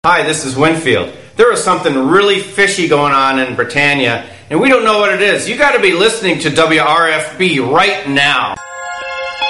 Hi, this is Winfield. There is something really fishy going on in Britannia, and we don't know what it is. You got to be listening to WRFB right now.